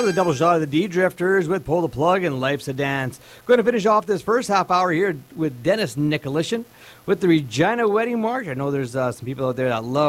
was a double shot of the D-Drifters with Pull the Plug and Life's a Dance. Going to finish off this first half hour here with Dennis Nicolishin with the Regina Wedding March. I know there's some people out there that love